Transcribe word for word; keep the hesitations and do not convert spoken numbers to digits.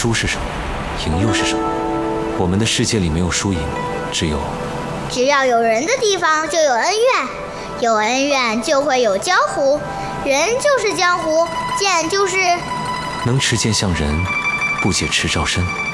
输是什么，赢又是什么？我们的世界里没有输赢，只有…… 只要有人的地方就有恩怨，有恩怨就会有江湖，人就是江湖，剑就是…… 能持剑向人，不解持招身。